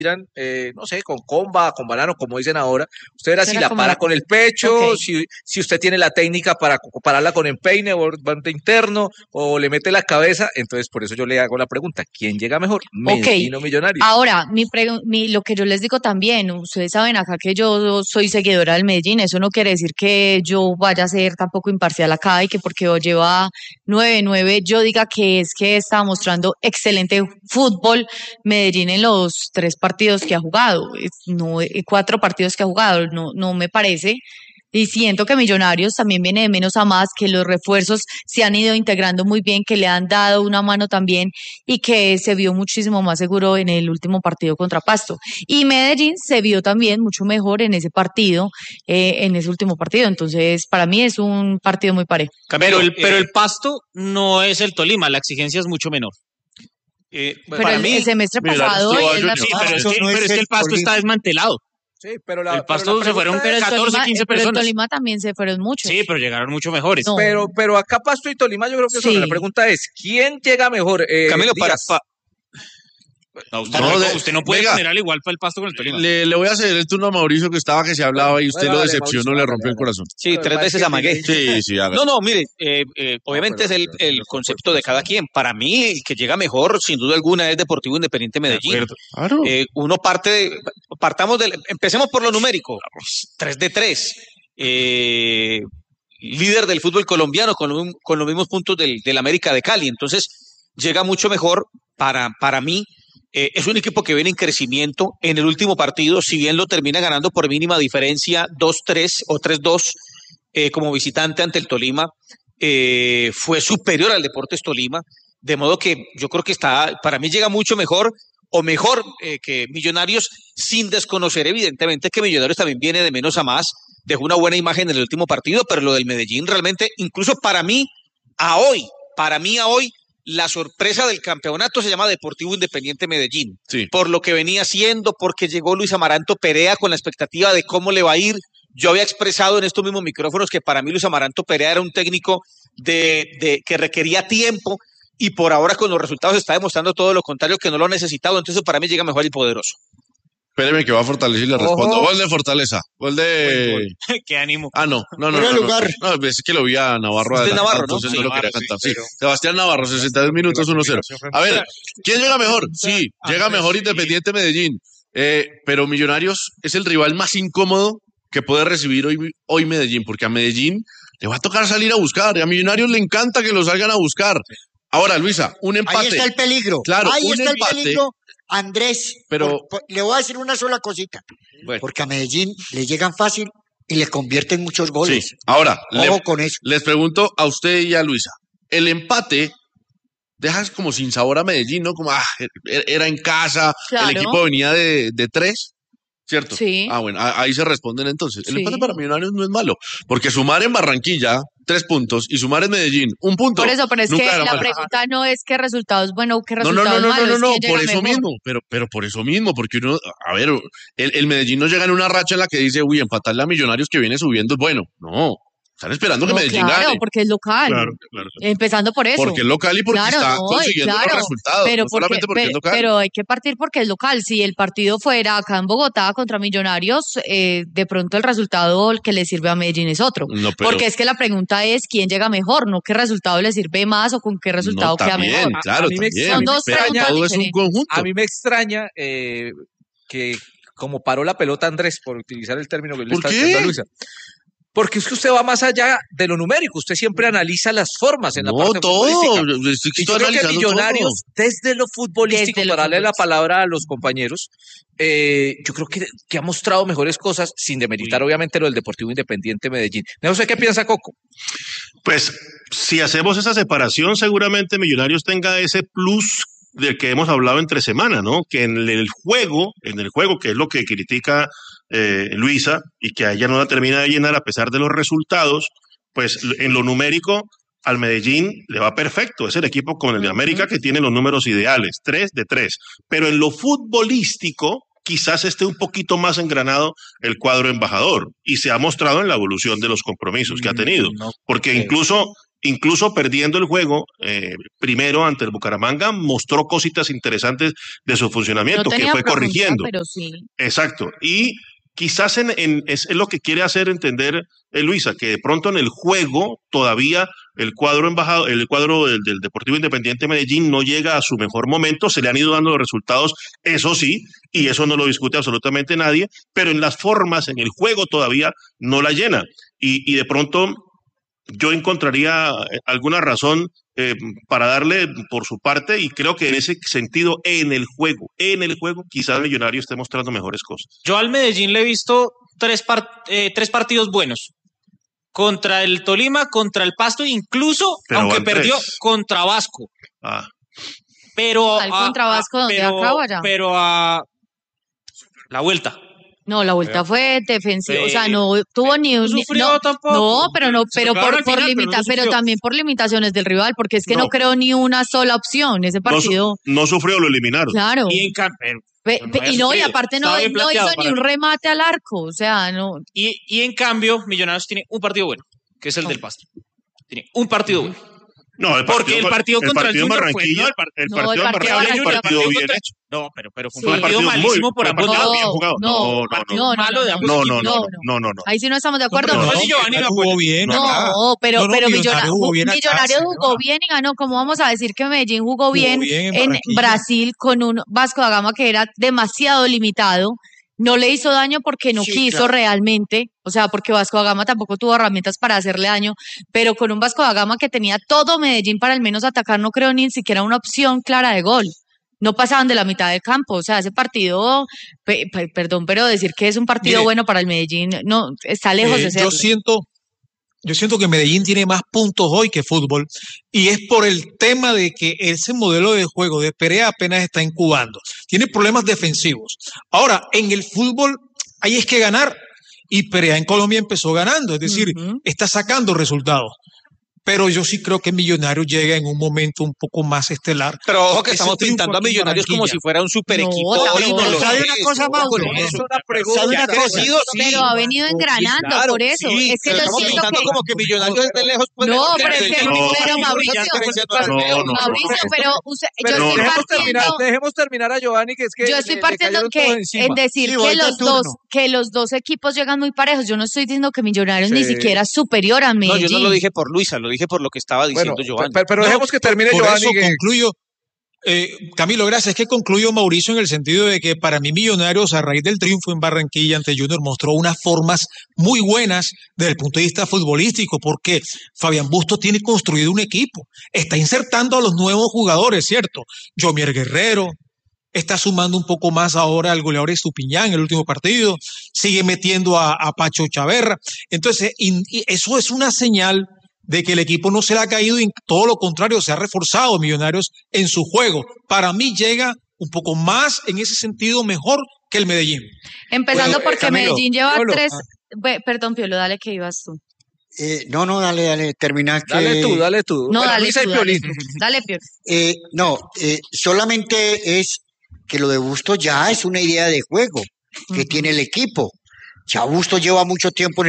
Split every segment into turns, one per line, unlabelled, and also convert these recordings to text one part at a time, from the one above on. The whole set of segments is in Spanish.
tiran, no sé, con comba, con banano, como dicen ahora, usted verá si
Será
la
como
para con el pecho,
Ok.
si usted tiene la técnica para pararla con empeine o borde interno, o le mete la cabeza. Entonces, por eso yo le hago la pregunta, ¿quién llega mejor?
Ok,
¿Medellín o Millonarios?
ahora, lo que yo les digo también, ustedes saben acá que yo soy seguidora del Medellín, eso no quiere decir que yo vaya a ser tampoco imparcial acá y que porque lleva 9-9 yo diga que está mostrando excelente fútbol Medellín en los 3 partidos que ha jugado, no, 4 partidos que ha jugado, no me parece. Y siento que Millonarios también viene de menos a más, que los refuerzos se han ido integrando muy bien, que le han dado una mano también y que se vio muchísimo más seguro en el último partido contra Pasto. Y Medellín se vio también mucho mejor en ese partido, en ese último partido. Entonces, para mí es un partido muy parejo.
Pero el Pasto no es el Tolima, la exigencia es mucho menor.
Pero
Para
el
mí,
semestre pasado,
sí, pero es que el Pasto está desmantelado.
Sí, pero
el Pasto se fueron 14, 15
pero el
personas.
Tolima también se fueron muchos.
Sí, pero llegaron mucho mejores.
No.
Pero acá Pasto y Tolima yo creo que
Sí.
la pregunta es, ¿quién llega mejor?
Camilo,
Díaz.
No, usted
No,
usted no puede
venga.
poner al igual para el Pasto con el Tolima.
Le voy a ceder el turno a Mauricio, que estaba que se hablaba y usted
Bueno,
lo
dale,
decepcionó,
Mauricio,
le
dale,
rompió el
dale.
corazón.
Sí, tres veces amagué.
Sí, haga.
No, mire, obviamente es el concepto de cada quien. Para mí, el que llega mejor, sin duda alguna, es Deportivo Independiente Medellín.
Claro.
Empecemos por lo numérico. 3-3. Líder del fútbol colombiano con los mismos puntos del América de Cali. Entonces, llega mucho mejor para mí. Es un equipo que viene en crecimiento. En el último partido, si bien lo termina ganando por mínima diferencia 2-3 o 3-2 como visitante ante el Tolima, fue superior al Deportes Tolima, de modo que yo creo que para mí llega mucho mejor que Millonarios, sin desconocer evidentemente que Millonarios también viene de menos a más, dejó una buena imagen en el último partido, pero lo del Medellín realmente, incluso para mí a hoy, la sorpresa del campeonato se llama Deportivo Independiente Medellín,
Sí.
por lo que venía haciendo, porque llegó Luis Amaranto Perea con la expectativa de cómo le va a ir. Yo había expresado en estos mismos micrófonos que para mí Luis Amaranto Perea era un técnico que requería tiempo, y por ahora con los resultados está demostrando todo lo contrario, que no lo ha necesitado. Entonces para mí llega mejor el poderoso.
Espéreme que va a Fortaleza y le respondo. Gol de Fortaleza. Gol de...
Qué ánimo.
Ah, no. No, es que lo vi a Navarro.
Es de Navarro, ¿no?
Entonces
Sí,
no lo
Navarro,
quería cantar.
sí,
Sí,
pero-
Sebastián Navarro, 62 minutos, 1-0. A ver, ¿quién llega mejor? Sí, llega mejor Independiente Medellín. Pero Millonarios es el rival más incómodo que puede recibir hoy Medellín, porque a Medellín le va a tocar salir a buscar, y a Millonarios le encanta que lo salgan a buscar. Ahora, Luisa, un empate.
Ahí está el peligro.
Claro,
ahí
un
está
empate.
el peligro, Andrés.
Pero-
le voy a decir una sola cosita.
Bueno.
Porque a Medellín le llegan fácil y le convierten muchos goles.
Sí. Ahora,
Ojo con eso.
les pregunto a usted y a Luisa, el empate deja como sin sabor a Medellín, ¿no? Como, era en casa,
Claro.
el equipo venía de 3, ¿cierto?
Sí.
Bueno, ahí se responden entonces. El
Sí.
empate para Millonarios no es malo, porque sumar en Barranquilla 3 puntos y sumar en Medellín 1 punto.
Por eso, pero es
nunca
que
era
la
malo.
pregunta no es qué resultado es bueno o qué
No,
resultado es malo, es quién llega
por eso
mejor.
mismo, pero por eso mismo, porque uno, a ver, el Medellín no llega en una racha en la que dice, uy, empatarle a Millonarios que viene subiendo es bueno. No, están esperando que
No,
Medellín
claro,
gane.
porque es local.
Claro.
Empezando por eso.
Porque es local y porque
Claro,
está
no,
consiguiendo
claro,
los resultados,
pero
no solamente porque es local.
Pero hay que partir porque es local. Si el partido fuera acá en Bogotá contra Millonarios, de pronto el resultado que le sirve a Medellín es otro.
No, pero-
Porque es que la pregunta es quién llega mejor, no qué resultado le sirve más o con qué resultado
No,
queda
también,
mejor.
claro,
A mí me
también.
Son dos
pero
preguntas
todo es un
diferentes.
conjunto.
A mí me extraña que como paró la pelota Andrés, por utilizar el término que le
¿Por
está
qué?
diciendo a Luisa. Porque es que usted va más allá de lo numérico, usted siempre analiza las formas en la
No,
parte
todo.
futbolística.
Estoy
Y yo creo que
analizando
Millonarios, desde lo futbolístico,
Desde lo
para darle la
futbolístico.
palabra a los compañeros, yo creo que ha mostrado mejores cosas, sin demeritar obviamente lo del Deportivo Independiente Medellín. No sé qué piensa Coco.
Pues si hacemos esa separación, seguramente Millonarios tenga ese plus del que hemos hablado entre semana, ¿no? Que en el juego, que es lo que critica Luisa, y que a ella no la termina de llenar a pesar de los resultados, pues en lo numérico al Medellín le va perfecto. Es el equipo con el de América que tiene los números ideales, 3 de 3. Pero en lo futbolístico quizás esté un poquito más engranado el cuadro embajador, y se ha mostrado en la evolución de los compromisos que ha tenido.
No
Porque
creo.
incluso incluso perdiendo el juego primero ante el Bucaramanga, mostró cositas interesantes de su funcionamiento,
No
que
tenía
fue
profundidad,
corrigiendo.
pero sí.
Exacto. Y quizás es lo que quiere hacer entender Luisa, que de pronto en el juego todavía el cuadro del Deportivo Independiente Medellín no llega a su mejor momento, se le han ido dando los resultados, eso sí, y eso no lo discute absolutamente nadie, pero en las formas, en el juego todavía no la llena. Y de pronto yo encontraría alguna razón para darle por su parte, y creo que en ese sentido, en el juego, quizás Millonario esté mostrando mejores cosas.
Yo al Medellín le he visto tres partidos buenos. Contra el Tolima, contra el Pasto, incluso,
Pero
aunque
van
perdió,
tres.
contra Vasco.
Ah,
Pero
¿Al contra Vasco dónde?
pero,
¿Acá o allá?
pero a la vuelta.
No, la vuelta fue defensiva, o sea, no tuvo ni un...
No sufrió
no,
tampoco.
no, pero
Se quedaron al final, pero no
pero
sufrió.
también por limitaciones del rival, porque es que no
No.
creo ni una sola opción ese partido.
no sufrió, lo eliminaron.
Claro.
Y en
Y no, y aparte no
Estaba bien
hizo
planteado
ni
para
un
mí.
remate al arco, o sea, no.
Y en cambio, Millonarios tiene un partido bueno, que es el del Pasto. Tiene un partido bueno.
No,
Porque el partido contra el
partido en
Junior fue-
Barranquilla,
no,
el
no,
partido
el
en
partido
Barranquilla
de
fue un partido bien
contra-
hecho.
No, pero fue un
Sí.
partido malísimo por
fue
ambos
un partido
lados.
bien jugado.
No,
partido malo de ambos
no,
equipos.
no.
Ahí sí no estamos de acuerdo.
pero no, si Giovanni no
jugó bien.
No,
acá.
pero
Millonario jugó bien acá,
Millonario jugó
señora.
bien y ganó. ¿Cómo vamos a decir que Medellín jugó bien
bien en
en
Barranquilla.
Brasil con un Vasco da Gama que era demasiado limitado? No le hizo daño porque no
Sí,
quiso
claro.
realmente, o sea, porque Vasco da Gama tampoco tuvo herramientas para hacerle daño, pero con un Vasco da Gama que tenía todo Medellín para al menos atacar, no creo ni siquiera una opción clara de gol. No pasaban de la mitad del campo, o sea, ese partido, perdón, pero decir que es un partido
Mire,
bueno para el Medellín, no, está lejos de ser.
Yo siento que Medellín tiene más puntos hoy que fútbol y es por el tema de que ese modelo de juego de Perea apenas está incubando. Tiene problemas defensivos. Ahora, en el fútbol ahí es que ganar y Perea en Colombia empezó ganando, es decir, está sacando resultados. Pero yo sí creo que Millonarios llega en un momento un poco más estelar.
Pero ojo que
Ese
estamos
triunfo
pintando a
aquí en
Millonarios como
Barranquilla.
si fuera un super
No,
equipo.
tampoco.
no lo
¿Sabe
es.
una cosa,
Ojo
Mauro?
con eso.
¿Sabe una
Que ha
cosa?
crecido, sí.
Pero ha venido engranando,
Claro,
por eso.
sí,
es que
pero
yo
estamos
siento
pintando
que...
como que Millonarios desde lejos. Pues,
No,
mejor
pero es que,
No.
pero Mauricio,
Pero
yo estoy
dejemos terminar a Giovanni, que es que
yo estoy
le
partiendo
cayeron
que
todos encima.
en decir
Sí,
que
voy de turno.
los dos equipos llegan muy parejos. Yo no estoy diciendo que Millonarios ni
Sí.
siquiera es superior a
No,
Medellín.
yo no lo dije por Luisa, lo dije por lo que estaba diciendo
Bueno,
Giovanni.
pero dejemos que termine
Por
Giovanni.
eso
que-
concluyo, Camilo, gracias. Es que concluyo, Mauricio, en el sentido de que para mí Millonarios, a raíz del triunfo en Barranquilla ante Junior, mostró unas formas muy buenas desde el punto de vista futbolístico, porque Fabián Bustos tiene construido un equipo, está insertando a los nuevos jugadores, ¿cierto? Yomier Guerrero, está sumando un poco más ahora al goleador Estupiñán en el último partido, sigue metiendo a Pacho Chaverra. Entonces, y eso es una señal de que el equipo no se le ha caído y todo lo contrario, se ha reforzado Millonarios en su juego. Para mí llega un poco más en ese sentido mejor que el Medellín.
Empezando
Bueno,
porque
Camilo,
Medellín lleva
Pablo,
tres... Perdón, Piolo, dale que ibas tú.
No, dale, termina que...
Dale tú.
No,
Bueno,
dale
Luisa
tú,
y
dale
Piolín.
tú. Dale, Piolo.
Solamente es que lo de Bustos ya es una idea de juego que tiene el equipo. Ya Bustos lleva mucho tiempo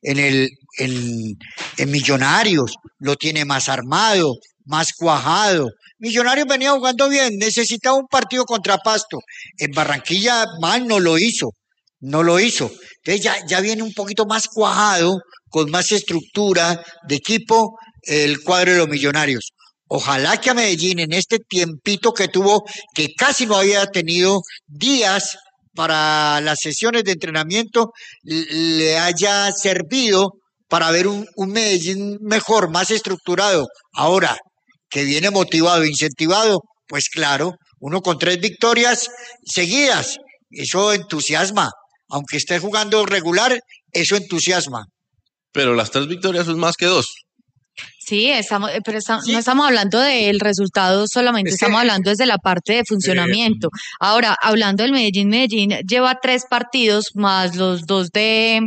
en Millonarios, lo tiene más armado, más cuajado. Millonarios venía jugando bien, necesitaba un partido contra Pasto. En Barranquilla mal no lo hizo. Entonces ya viene un poquito más cuajado, con más estructura de equipo, el cuadro de los Millonarios. Ojalá que a Medellín en este tiempito que tuvo, que casi no había tenido días para las sesiones de entrenamiento, le haya servido para ver un Medellín mejor, más estructurado. Ahora, que viene motivado, incentivado, pues claro, uno con 3 victorias seguidas, eso entusiasma. Aunque esté jugando regular, eso entusiasma.
Pero las 3 victorias son más que 2.
Sí, no estamos hablando del resultado solamente, estamos hablando desde la parte de funcionamiento. Ahora, hablando del Medellín lleva 3 partidos más los 2 de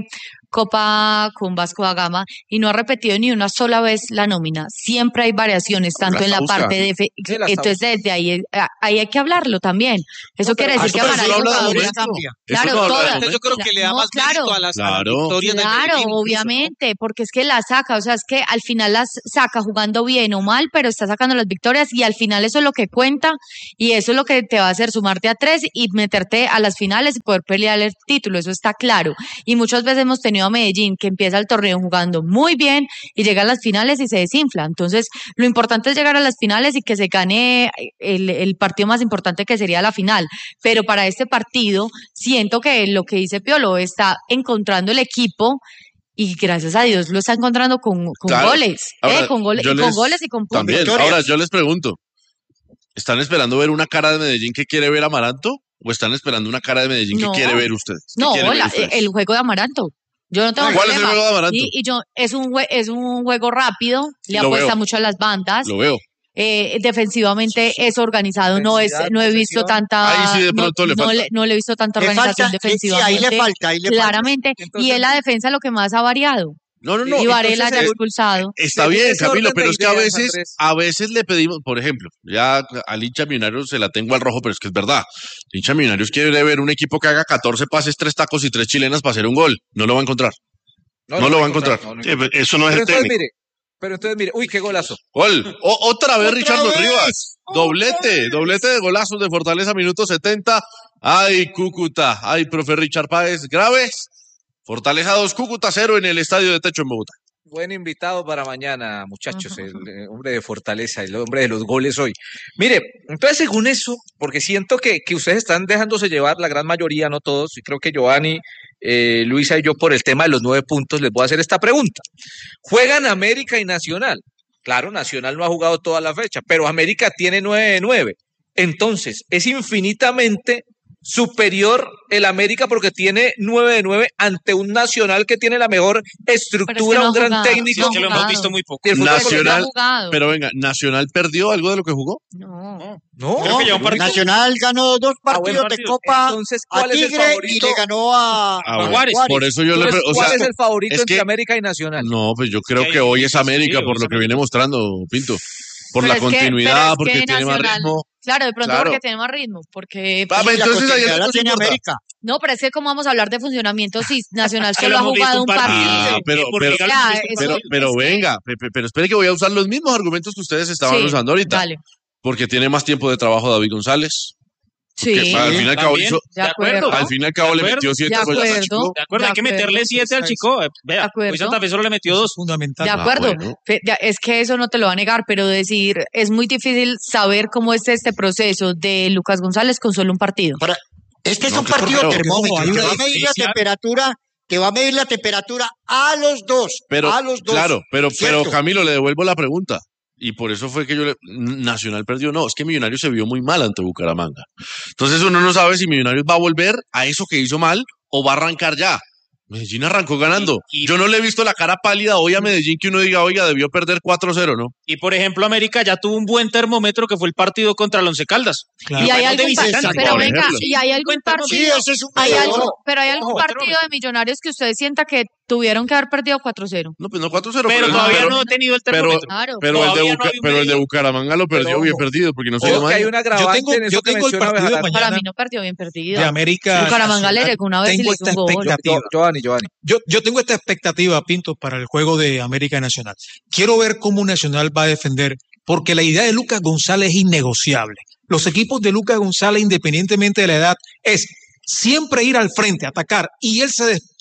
Copa con Vasco da Gama y no ha repetido ni una sola vez la nómina. Siempre hay variaciones, tanto
La
en la
está
parte de...
Sí, la está
Entonces, desde ahí hay que hablarlo también. Eso quiere decir que
pero
para
eso no habla de
jugadores...
momento.
cambia.
Eso
Claro,
no habla de
todas.
momento.
Yo creo que le da
No,
más mérito
claro.
a las
Claro.
victorias de
Claro,
Medellín, incluso, ¿no?
obviamente, porque es que la saca, o sea, es que al final las saca jugando bien o mal, pero está sacando las victorias y al final eso es lo que cuenta y eso es lo que te va a hacer sumarte a 3 y meterte a las finales y poder pelear el título, eso está claro. Y muchas veces hemos tenido a Medellín que empieza el torneo jugando muy bien y llega a las finales y se desinfla. Entonces, lo importante es llegar a las finales y que se gane el partido más importante que sería la final. Pero para este partido, siento que lo que dice Piolo está encontrando el equipo y gracias a Dios lo está encontrando con
Claro.
goles,
Ahora,
con goles,
yo
y con
les-
goles y con puntos.
También.
victorias.
Ahora, yo les pregunto, ¿están esperando ver una cara de Medellín que quiere ver Amaranto? ¿O están esperando una cara de Medellín
No.
que quiere ver ustedes? ¿Qué
No,
quieren ver ustedes?
el juego de Amaranto. Yo no tengo
¿Cuál es el
problema.
juego de Amaranto?
Y yo, es un juego rápido, le
Lo
apuesta
veo.
mucho a las bandas.
Lo veo.
Defensivamente es organizado, no he visto
Defensividad,
tanta,
Ahí sí de pronto le falta.
no le he visto tanta
Le
organización
falta, sí,
defensivamente.
ahí le falta, ahí le falta.
Claramente,
Entonces,
y es la defensa lo que más ha variado.
No, no, no.
Y Varela
entonces
ya
es-
expulsado.
Está
Según
bien,
ese
Camilo,
orden
pero
de
es que
ideas, Andrés.
a veces le pedimos, por ejemplo, ya al hincha millonario se la tengo al rojo, pero es que es verdad. El hincha millonario quiere ver un equipo que haga 14 pases, 3 tacos y 3 chilenas para hacer un gol. No lo va a encontrar. No lo va a encontrar.
Sí, pero eso no es
Pero
el
entonces,
técnico.
mire, uy, qué golazo.
Gol. Otra vez
¡Otra
Richardo
vez!
Rivas. Doblete de golazos de Fortaleza, minuto 70. Ay, Cúcuta. Ay, profe Richard Páez. Graves. Fortaleza 2, Cúcuta 0 en el estadio de Techo en Bogotá.
Buen invitado para mañana, muchachos, el hombre de Fortaleza, el hombre de los goles hoy. Mire, entonces según eso, porque siento que ustedes están dejándose llevar, la gran mayoría, no todos, y creo que Giovanni, Luisa y yo por el tema de los 9 puntos les voy a hacer esta pregunta. ¿Juegan América y Nacional? Claro, Nacional no ha jugado toda la fecha, pero América tiene 9 de 9. Entonces, es infinitamente superior el América porque tiene 9 de 9 ante un Nacional que tiene la mejor estructura,
no ha
un gran
jugado,
técnico.
no
Que lo hemos
jugado.
visto muy poco.
Y el fútbol
Porque no ha
Nacional,
jugado.
pero venga, ¿Nacional perdió algo de lo que jugó?
No.
No,
Creo que lleva un partido.
Nacional ganó 2
buen
partidos de
partido.
Copa
Entonces,
a
¿cuál es el
Tigre y
favorito?
le ganó a
bueno,
Juárez.
por eso yo le
Entonces,
o
¿cuál
sea,
es el favorito
es
entre
que-
América y Nacional?
No, pues yo creo
que
que hoy es
sí,
América
hoy
por
es
lo que
América.
viene mostrando, Pinto. Por
Pero
la
es que- pero
continuidad,
es
porque
que
tiene más
Nacional-
ritmo.
Claro, de pronto
Claro.
porque tiene más ritmo, porque...
Ah,
la
entonces ahí es
continuidad la
lo que
tiene
importa.
América.
No, pero es que cómo vamos a hablar de funcionamiento si Nacional
Que
solo
lo
ha
hemos visto
jugado
un
un
partido.
partido.
pero-
Por
pero-
liga lo
Ya,
hemos visto un
eso-
partido.
Pero
es que-
venga, pero espere que voy a usar los mismos argumentos que ustedes estaban
Sí,
usando ahorita.
Dale.
Porque tiene más tiempo de trabajo David González.
Sí,
Que al fin y al cabo
también.
hizo,
de
de
acuerdo.
acuerdo.
al fin y al cabo le
acuerdo.
metió 7
De
goles a
acuerdo.
Chico.
De acuerdo, hay que
De acuerdo.
meterle 7 al chico. Vea,
acuerdo.
hoy Santa Fe solo le metió 2.
Fundamental.
De acuerdo,
bueno.
es que eso no te lo va a negar, pero decir, es muy difícil saber cómo es este proceso de Lucas González con solo un partido.
Este es
No,
un
que
partido
correcto.
termómetro.
Hay
Te
una
va a medir la
diferencia.
temperatura, te va a medir la temperatura a los dos.
Pero,
a los dos.
claro, pero
¿Cierto?
Camilo, le devuelvo la pregunta. Y por eso fue que Nacional perdió. No, es que Millonarios se vio muy mal ante Bucaramanga. Entonces uno no sabe si Millonarios va a volver a eso que hizo mal o va a arrancar ya. Medellín arrancó ganando.
Y-
Yo no le he visto la cara pálida hoy a Medellín que uno diga, oiga, debió perder 4-0, ¿no?
Y por ejemplo, América ya tuvo un buen termómetro que fue el partido contra el Once Caldas.
Claro.
Y hay
Juegos de
algún
visitante,
pero
por
venga,
ejemplo.
y hay algún
Cuéntanos.
Sí,
partido,
ese es un
hay
medidor.
algo, pero hay algún
Ojo,
partido de Millonarios que usted sienta que tuvieron que haber perdido 4-0.
No, pues no 4-0.
Pero
pero-
todavía
pero-
no ha tenido el
pero-
termómetro.
Claro.
Pero el, de
Todavía no hay un
pero el de
medidor.
Bucaramanga lo perdió
Pero
bien
ojo.
perdido, porque no se
Ojo que hay un
Yo
agravante
tengo,
en eso
yo
que
tengo el
menciona
partido de
Bejarano.
Para
mañana
mí no perdió bien perdido.
de América.
Bucaramanga le
Nacional.
llegó una vez y
Tengo
le hizo
esta
un gol.
expectativa.
Giovanni.
Yo tengo esta expectativa, Pinto, para el juego de América y Nacional. Quiero ver cómo Nacional va a defender, porque la idea de Lucas González es innegociable. Los equipos de Lucas González, independientemente de la edad, es siempre ir al frente, atacar, y él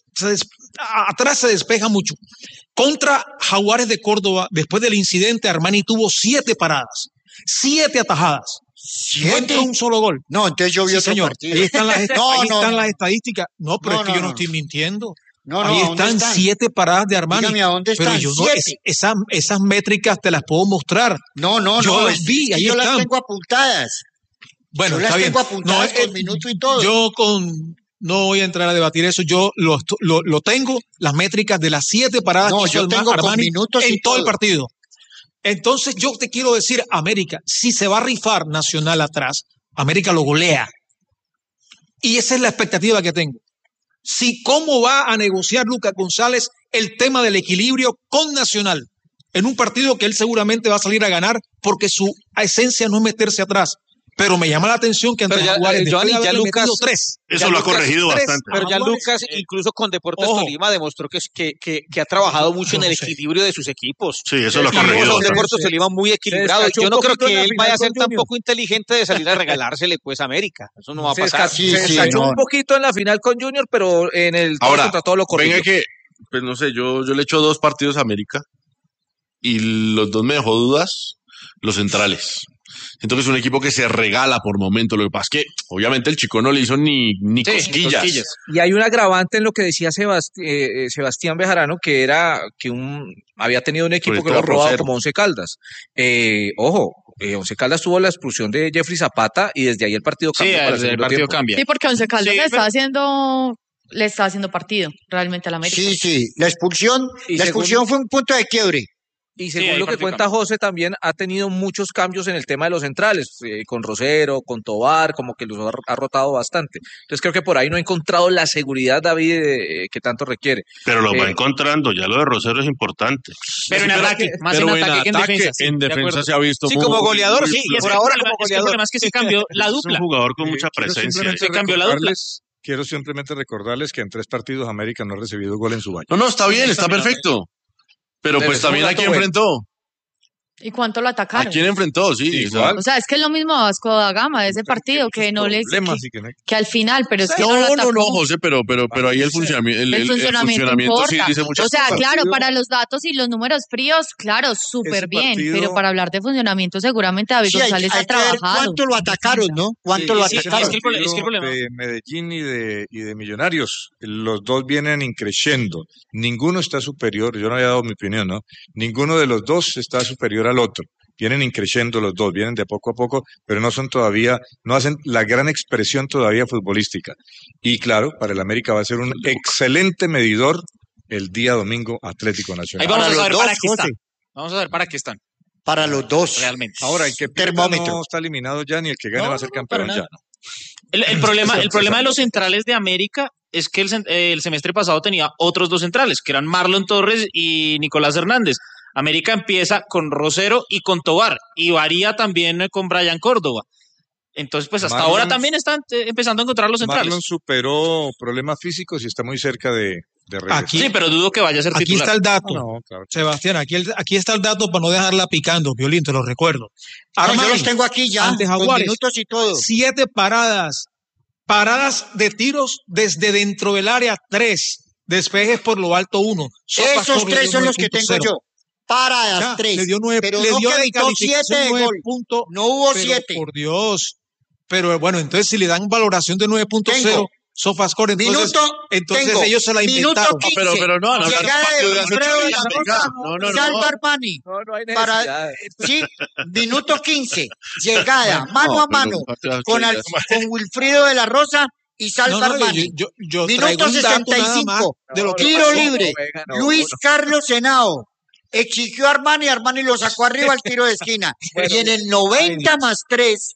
atrás se despeja mucho. Contra Jaguares de Córdoba, después del incidente, Armani tuvo 7 paradas, 7 atajadas. No entró un solo gol.
No, entonces yo vi
Sí,
otro
señor.
partido.
Ahí están las,
No,
ahí
no,
están
no.
las estadísticas. No, pero
No,
es que
no,
yo no
no.
estoy mintiendo.
No,
Ahí
¿dónde
están 7 paradas de Armani.
Dígame, ¿a dónde
Pero
están?
yo no,
7.
esas métricas te las puedo mostrar.
No,
Yo
no.
las vi,
que
ahí
yo las
están.
tengo apuntadas.
Bueno,
Yo
está
las
bien.
tengo apuntadas con minuto y todo.
No voy a entrar a debatir eso. Yo lo tengo, las métricas de las 7 paradas
No,
que hizo
yo tengo con
Armani
minutos
en
y
todo el
todo.
partido. Entonces, yo te quiero decir, América, si se va a rifar Nacional atrás, América lo golea. Y esa es la expectativa que tengo. si cómo va a negociar Lucas González el tema del equilibrio con Nacional en un partido que él seguramente va a salir a ganar porque su esencia no es meterse atrás. Pero me llama la atención que ante Jaguares, después de haberle metido 3.
Eso lo ha corregido bastante.
Pero ya Lucas, incluso con Deportes Tolima, demostró que ha trabajado mucho en el equilibrio de sus equipos.
Sí, eso lo ha
Y vimos
corregido
a un
bastante.
Deportes Tolima muy equilibrado.
descachó
Yo
un
no creo
poquito en
que
la
él
final
vaya a ser
con Junior.
tampoco inteligente de salir a regalársele pues a América. Eso no va a pasar.
Se
Sí, sí,
descachó
no.
un poquito en la final con Junior, pero en el todo
Ahora,
contra todo lo corrido.
venga que, pues no sé, yo le echo 2 partidos a América y los 2 me dejó dudas, los centrales. Siento que es un equipo que se regala por momento. Lo que pasa es que, obviamente, el chico no le hizo ni cosquillas.
Y hay un agravante en lo que decía Sebastián Bejarano, que era que había tenido un equipo
Sobre
que lo ha
todo
probado
Rosero.
como Once Caldas. Once Caldas tuvo la expulsión de Jeffrey Zapata y desde ahí el partido
Sí,
cambió para el
el
segundo
partido
tiempo.
cambia.
Sí, porque Once Caldas
Sí,
le
pero-
está haciendo partido realmente al América.
Sí, sí, la expulsión
Y
fue un punto de quiebre.
Y según
ahí
lo que
partido
cuenta
cambia.
José, también ha tenido muchos cambios en el tema de los centrales, con Rosero, con Tobar, como que los ha rotado bastante. Entonces creo que por ahí no ha encontrado la seguridad, David, que tanto requiere.
Pero lo va
Eh,
encontrando, ya lo de Rosero es importante.
Pero en ataque, más en
Pero
ataque que en defensa. sí,
en
de
defensa
acuerdo.
se ha visto
Sí, como goleador, sí.
Y es
Por
que el
ahora
problema-
como
es que el
goleador.
problema es que se cambió la
Es un
dupla.
jugador con mucha
Quiero
presencia.
simplemente
Se cambió la dupla.
Quiero simplemente recordarles que en 3 partidos América no ha recibido gol en su baño.
No, está bien, está perfecto. Pero
Pero
pues
es un
también a
rato
quién
bueno.
enfrentó.
¿Y cuánto lo
¿A
atacaron?
quién enfrentó? Sí,
Igual.
O sea, es que es lo mismo a Vasco da Gama de ese partido, que no les
Problemas y que no-
que al final, pero es que no lo
No, no,
atacó.
no, José, pero ahí el funcionamiento,
El funcionamiento
sí
importa.
dice muchas
O sea,
cosas.
claro, para los datos y los números fríos, claro, súper
Ese
bien,
partido-
pero para hablar de funcionamiento seguramente David
Sí, hay
González
hay
ha
que ver
trabajado.
cuánto lo atacaron, ¿no? ¿Cuánto lo
sí, sí,
atacaron?
es que el problema-
De Medellín y de Millonarios, los dos vienen increciendo. Ninguno está superior, yo no había dado mi opinión, ¿no? Ninguno de los dos está superior al otro. Vienen increciendo los dos, vienen de poco a poco, pero no son todavía, no hacen la gran expresión todavía futbolística. Y claro, para el América va a ser un excelente medidor el día domingo Atlético
Ahí
Nacional.
vamos
Para
a
los
saber
dos,
para qué están.
José.
Vamos a ver para qué están,
Para los dos.
realmente.
Ahora, el que pierda
Termómetro.
no está eliminado ya, ni el que gane
No,
va a ser
no,
campeón
para
ya.
nada. El problema de los centrales de América es que el semestre pasado tenía otros 2 centrales, que eran Marlon Torres y Nicolás Hernández. América empieza con Rosero y con Tobar, y varía también con Brian Córdoba. Entonces, pues hasta
Marlon-
ahora también están empezando a encontrar los centrales.
Marlon superó problemas físicos y está muy cerca de regresar.
Aquí-
Sí, pero dudo que vaya a ser
Aquí
titular.
está el dato.
No, claro.
Sebastián, aquí está el dato para no dejarla picando, Violín, te lo recuerdo.
No, yo
Armani,
los tengo aquí ya,
ante
con
Jaguares,
minutos y todo.
7 paradas de tiros desde dentro del área 3, despejes por lo alto 1.
Esos 3 son los que tengo yo. Paradas 3.
Le dio 9,
pero
le
no
dio
que
de
evitó 7
calificación
de
9
gol.
puntos.
No hubo
Pero,
7.
por Dios. Pero bueno, entonces si le dan valoración de 9.0,
Tengo.
Sofascore, entonces,
Tengo.
ellos se la
Minuto
inventaron.
15.
Pero no,
Llegada de Alfredo de la Rosa,
no.
Salva Armani.
No hay
Para,
necesidad.
sí, minuto 15. Llegada, mano a mano, con Wilfrido de la Rosa y Salva Armani.
Yo
Minuto
traigo un dato nada más
65.
de lo que
Tiro
pasó.
libre.
venga, no,
Luis
no.
Carlos Henao exigió a Armani, Armani lo sacó arriba al tiro de esquina. Y en el 90 más 3,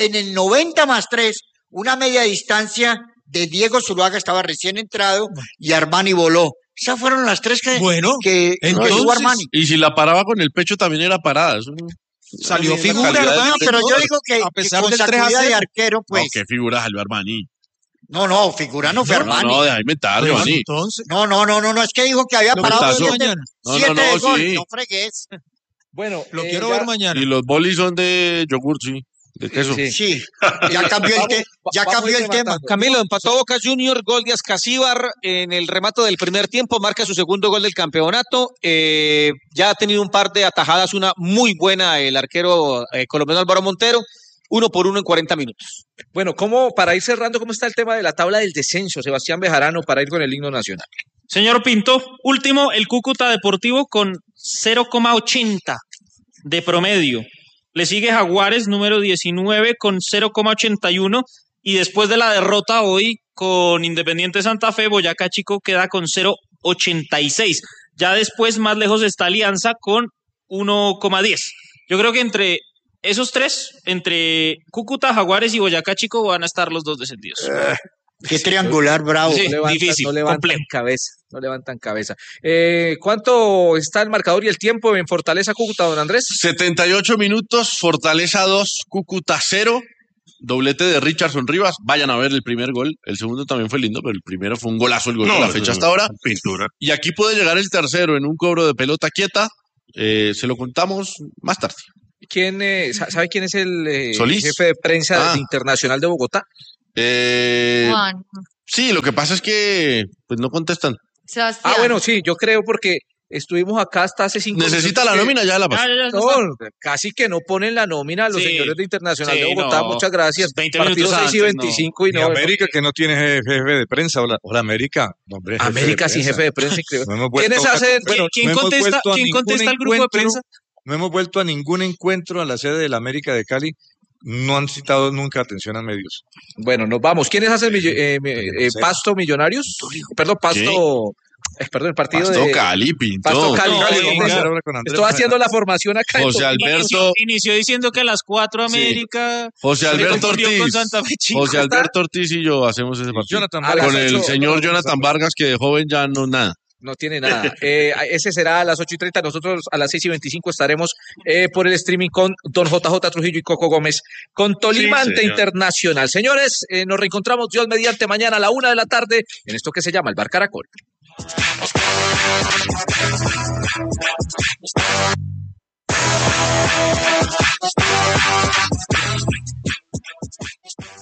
una media distancia de Diego Zuluaga estaba recién entrado y Armani voló. Esas fueron las 3
Bueno,
que
entonces,
tuvo Armani.
Y si la paraba con el pecho también era parada. Eso no-
salió
la
figura,
calidad del
Armani,
No, pero yo
entonces,
digo que
a pesar
con
del 3 a
sacudida de
0.
arquero, pues.
No, qué figura salió Armani.
No, figura no fue Armani.
No, deja de inventar,
Bueno,
Giovanni.
entonces,
No, es que dijo que había
Lo
parado
tazo.
7
mañana.
No,
de gol.
sí.
No fregues.
Bueno,
lo quiero
ya-
ver mañana.
Y los bolis son de yogur, sí. De queso.
Sí.
Sí, ya cambió el tema.
Camilo, empató Boca Junior, gol de Ascasíbar en el remate del primer tiempo, marca su segundo gol del campeonato. Ya ha tenido un par de atajadas, una muy buena el arquero colombiano Álvaro Montero, 1-1 en 40 minutos.
Bueno, para ir cerrando, ¿cómo está el tema de la tabla del descenso, Sebastián Bejarano, para ir con el himno nacional?
Señor Pinto, último, el Cúcuta Deportivo con 0,80 de promedio. Le sigue Jaguares, número 19, con 0,81. Y después de la derrota hoy con Independiente Santa Fe, Boyacá Chico queda con 0,86. Ya después, más lejos está Alianza con 1,10. Yo creo que entre esos 3, entre Cúcuta, Jaguares y Boyacá Chico, van a estar los 2 descendidos.
Qué triangular bravo.
Sí. Difícil,
no levantan
complejo.
cabeza, no levantan cabeza. ¿Cuánto está el marcador y el tiempo en Fortaleza Cúcuta, don Andrés?
78 minutos, Fortaleza 2, Cúcuta 0. Doblete de Richardson Rivas. Vayan a ver el primer gol. El segundo también fue lindo, pero el primero fue un golazo, el gol de la fecha hasta ahora.
Pintura.
Y aquí puede llegar el tercero en un cobro de pelota quieta. Se lo contamos más tarde.
¿Sabe quién es el
¿Solís?
jefe de prensa
Ah.
internacional de Bogotá?
Juan,
Sí, lo que pasa es que pues no contestan.
Sebastián.
Bueno, sí, yo creo porque estuvimos acá hasta hace 5
Necesita la nómina, ya la pasó.
Ya
No, casi que no ponen la nómina a los
Sí,
señores de Internacional
sí,
de Bogotá.
no.
Muchas gracias.
20
Partido
minutos
6 y
antes,
25 y
Y
no.
América que no tiene jefe de prensa, o la América. No, hombre, jefe
América
de
sin
prensa.
jefe de prensa, increíble.
No hemos vuelto
¿Quiénes
a una-
hacen?
bueno,
¿Quién
no hemos
contesta,
vuelto a
¿quién
ningún
contesta el grupo de
encuentro,
prensa?
No hemos vuelto a ningún encuentro a la sede de la América de Cali. No han citado nunca atención a medios.
Bueno, nos vamos. ¿Quiénes hacen Pasto Millonarios? Perdón, Pasto. Perdón, el partido
Pasó
de
Cali,
Pasto
pintó.
Cali.
No,
Cali,
venga.
¿cómo es?
Ahora con Andrés.
Estoy haciendo la formación acá.
José Alberto,
Inició diciendo que a las 4 América.
José
se
Alberto
confundió con
Ortiz.
Santa Fe Chico.
José Alberto Ortiz y yo hacemos ese partido.
Jonathan
A las
Con
Vargas.
el
8,
señor Jonathan Vargas, que de joven ya no nada.
No tiene nada. Ese será a las 8:30. Nosotros a las 6:25 estaremos por el streaming con don JJ Trujillo y Coco Gómez con Tolima
Sí,
ante
señor.
Internacional. Señores, nos reencontramos Dios mediante mañana a la 1 de la tarde en esto que se llama el Bar Caracol.